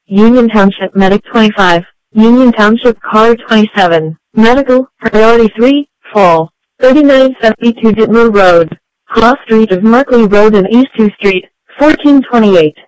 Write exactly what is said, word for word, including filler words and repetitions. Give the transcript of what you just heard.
Union Township Medic twenty-five, Union Township Car twenty-seven, Medical, Priority three, Full, thirty-nine seventy-two Ditmer Road, cross street of Markley Road and East two Street, fourteen twenty-eight.